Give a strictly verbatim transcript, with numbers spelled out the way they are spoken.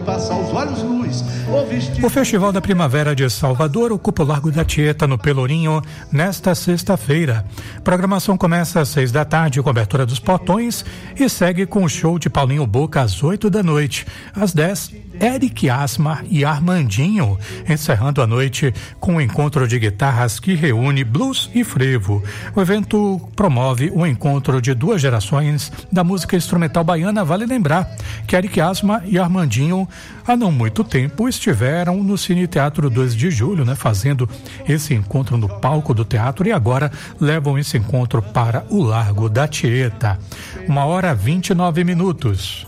passa aos olhos luz. O Festival da Primavera de Salvador ocupa o Largo da Tieta, no Pelourinho, nesta sexta-feira. A programação começa às seis da tarde, com a abertura dos portões, e segue com o show de Paulinho Boca às oito da noite. Às dez, Eric Asmar e Armandinho, encerrando a noite com um encontro de guitarras que reúne blues e frevo. O evento promove o encontro de duas gerações da música instrumental baiana. Vale lembrar que Eric Asmar e Armandinho, há não muito tempo, estiveram no Cine Teatro dois de julho, né, fazendo esse encontro no palco do teatro, e agora levam esse encontro para o Largo da Tieta. Uma hora vinte e nove minutos.